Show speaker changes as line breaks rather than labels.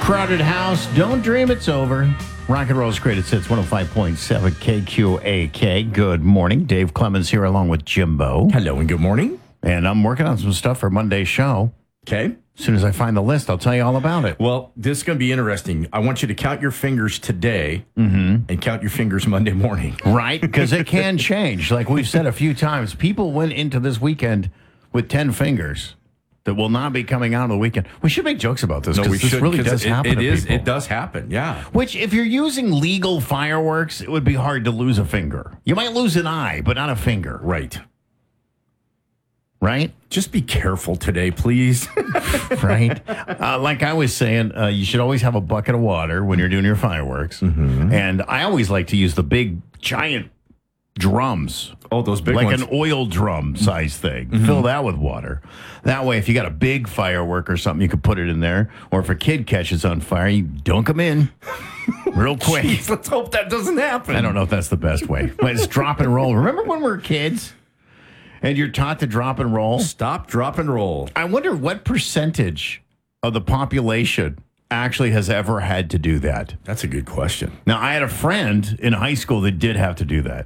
Crowded house. Don't dream it's over. Rock and Roll's greatest hits, 105.7 KQAK. Good morning. Dave Clemens here along with Jimbo.
Hello and good morning.
And I'm working on some stuff for Monday's show.
Okay.
As soon as I find the list, I'll tell you all about it.
Well, this is going to be interesting. I want you to count your fingers today and count your fingers Monday morning.
Right? Because it can change. Like we've said a few times, people went into this weekend with 10 fingers that will not be coming out of the weekend. We should make jokes about this because this really does happen to people.
It does happen, yeah.
Which, if you're using legal fireworks, it would be hard to lose a finger. You might lose an eye, but not a finger.
Right.
Right?
Just be careful today, please.
Right? Like I was saying, you should always have a bucket of water when you're doing your fireworks. And I always like to use the big, giant drums.
Oh, those big
like
ones.
Like an oil drum size thing. Fill that with water. That way, if you got a big firework or something, you could put it in there. Or if a kid catches on fire, you dunk them in real quick.
Jeez, let's hope that doesn't happen.
I don't know if that's the best way. But it's drop and roll. Remember when we were kids? And you're taught to drop and roll?
Stop, drop, and roll.
I wonder what percentage of the population actually has ever had to do that.
That's a good question.
Now, I had a friend in high school that did have to do that.